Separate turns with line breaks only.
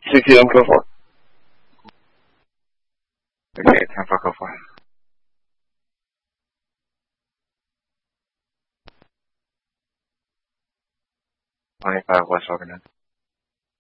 CCM code 4.
Okay, 10 for code 4. $25 West Organized.